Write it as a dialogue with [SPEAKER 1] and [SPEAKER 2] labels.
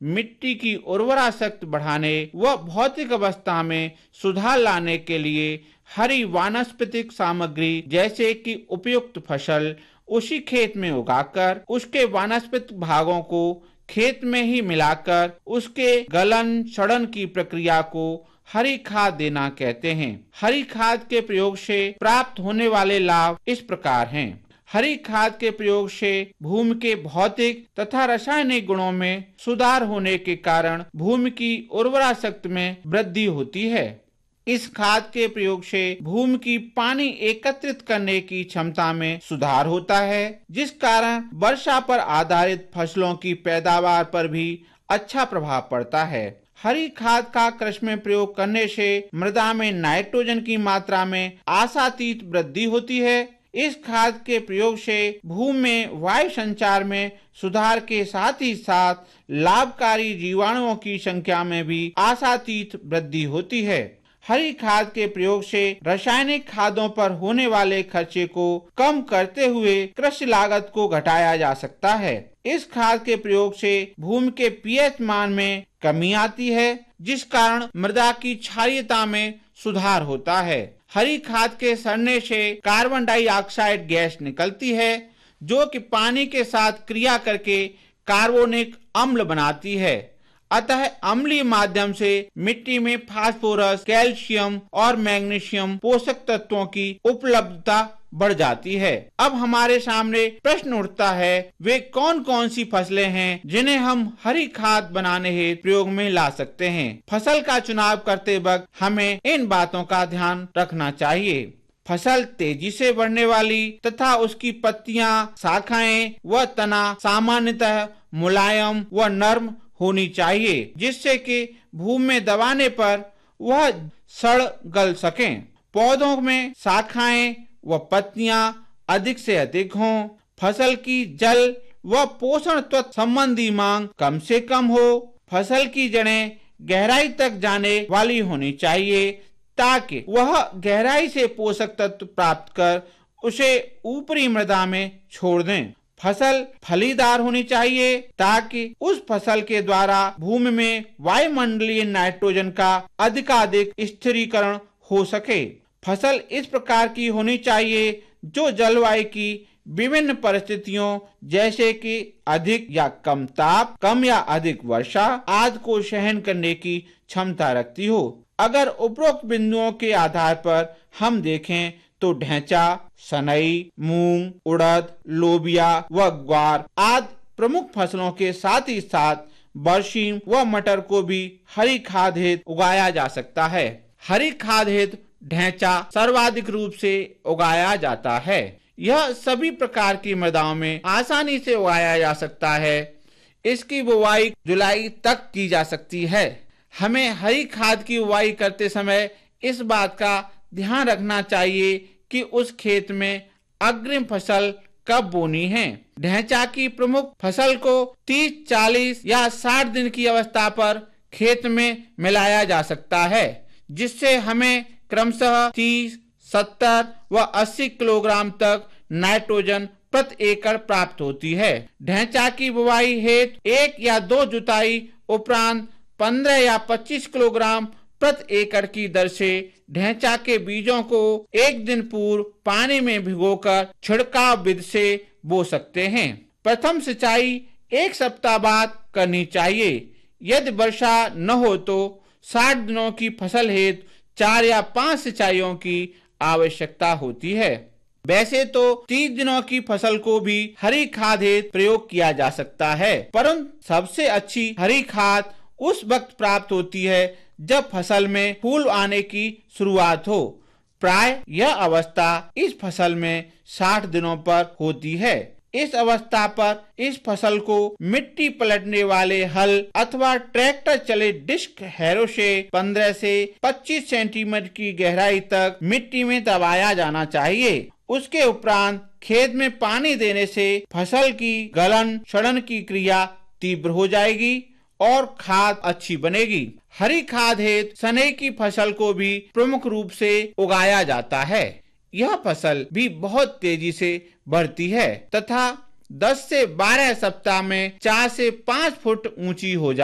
[SPEAKER 1] मिट्टी की उर्वरा शक्ति बढ़ाने व भौतिक अवस्था में सुधार लाने के लिए हरी वानस्पतिक सामग्री जैसे कि उपयुक्त फसल उसी खेत में उगाकर उसके वानस्पतिक भागों को खेत में ही मिलाकर उसके गलन सड़न की प्रक्रिया को हरी खाद देना कहते हैं। हरी खाद के प्रयोग से प्राप्त होने वाले लाभ इस प्रकार हैं। हरी खाद के प्रयोग से भूमि के भौतिक तथा रासायनिक गुणों में सुधार होने के कारण भूमि की उर्वरा शक्ति में वृद्धि होती है। इस खाद के प्रयोग से भूमि की पानी एकत्रित करने की क्षमता में सुधार होता है, जिस कारण वर्षा पर आधारित फसलों की पैदावार पर भी अच्छा प्रभाव पड़ता है। हरी खाद का कृषि में प्रयोग करने से मृदा में नाइट्रोजन की मात्रा में आशातीत वृद्धि होती है। इस खाद के प्रयोग से भूमि में वायु संचार में सुधार के साथ ही साथ लाभकारी जीवाणुओं की संख्या में भी आशातीत वृद्धि होती है। हरी खाद के प्रयोग से रासायनिक खादों पर होने वाले खर्चे को कम करते हुए कृषि लागत को घटाया जा सकता है। इस खाद के प्रयोग से भूमि के पीएच मान में कमी आती है, जिस कारण मृदा की क्षारीयता में सुधार होता है। हरी खाद के सड़ने से कार्बन डाइऑक्साइड गैस निकलती है, जो कि पानी के साथ क्रिया करके कार्बोनिक अम्ल बनाती है। अतः अम्लीय माध्यम से मिट्टी में फास्फोरस, कैल्शियम और मैग्नीशियम पोषक तत्वों की उपलब्धता बढ़ जाती है। अब हमारे सामने प्रश्न उठता है, वे कौन कौन सी फसलें हैं जिन्हें हम हरी खाद बनाने हेतु प्रयोग में ला सकते हैं। फसल का चुनाव करते वक्त हमें इन बातों का ध्यान रखना चाहिए। फसल तेजी से बढ़ने वाली तथा उसकी पत्तियां, शाखाएं व तना सामान्यतः मुलायम व नर्म होनी चाहिए, जिससे कि भूमि में दबाने पर वह सड़ गल सकें। पौधों में शाखाएं व पत्तियां अधिक से अधिक हों। फसल की जल व पोषण तत्व संबंधी मांग कम से कम हो। फसल की जड़ें गहराई तक जाने वाली होनी चाहिए, ताकि वह गहराई से पोषक तत्व प्राप्त कर उसे ऊपरी मृदा में छोड़ दें। फसल फलीदार होनी चाहिए, ताकि उस फसल के द्वारा भूमि में वायुमंडलीय नाइट्रोजन का अधिकाधिक स्थिरीकरण हो सके। फसल इस प्रकार की होनी चाहिए जो जलवायु की विभिन्न परिस्थितियों जैसे कि अधिक या कम ताप, कम या अधिक वर्षा आदि को सहन करने की क्षमता रखती हो। अगर उपरोक्त बिंदुओं के आधार पर हम देखें तो ढैंचा, सनई, मूंग, उड़द, लोबिया व ग्वार आदि प्रमुख फसलों के साथ ही साथ बरसीम व मटर को भी हरी खाद हेतु उगाया जा सकता है। हरी खाद हेतु ढैंचा सर्वाधिक रूप से उगाया जाता है। यह सभी प्रकार की मृदाओं में आसानी से उगाया जा सकता है। इसकी बुवाई जुलाई तक की जा सकती है। हमें हरी खाद की बुवाई करते समय इस बात का ध्यान रखना चाहिए कि उस खेत में अग्रिम फसल कब बोनी है। ढैंचा की प्रमुख फसल को 30, 40 या 60 दिन की अवस्था पर खेत में मिलाया जा सकता है, जिससे हमें क्रमशः 30, 70 व 80 किलोग्राम तक नाइट्रोजन प्रति एकड़ प्राप्त होती है। ढैंचा की बुवाई हेतु 1 या 2 जुताई उपरांत 15 या 25 किलोग्राम प्रति एकड़ की दर से ढैंचा के बीजों को 1 दिन पूर्व पानी में भिगोकर छिड़काव विधि से बो सकते हैं। प्रथम सिंचाई 1 सप्ताह बाद करनी चाहिए। यदि वर्षा न हो तो 60 दिनों की फसल हेतु 4 या 5 सिंचाइयों की आवश्यकता होती है। वैसे तो 30 दिनों की फसल को भी हरी खाद हेतु प्रयोग किया जा सकता है, परंतु सबसे अच्छी हरी खाद उस वक्त प्राप्त होती है जब फसल में फूल आने की शुरुआत हो। प्राय यह अवस्था इस फसल में 60 दिनों पर होती है। इस अवस्था पर इस फसल को मिट्टी पलटने वाले हल अथवा ट्रैक्टर चले डिस्क हैरो से 15 से 25 सेंटीमीटर की गहराई तक मिट्टी में दबाया जाना चाहिए। उसके उपरांत खेत में पानी देने से फसल की गलन सड़न की क्रिया तीव्र हो जाएगी और खाद अच्छी बनेगी। हरी खाद हेतु सनई की फसल को भी प्रमुख रूप से उगाया जाता है। यह फसल भी बहुत तेजी से बढ़ती है तथा 10 से 12 सप्ताह में 4 से 5 फुट ऊंची हो जाती है।